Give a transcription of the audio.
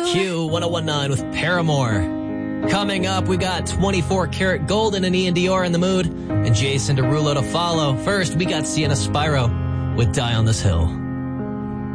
Q1019 with Paramore. Coming up, we got 24 Karat Golden and Ian Dior in the mood, and Jason Derulo to follow. First, we got Sienna Spyro with Die on This Hill.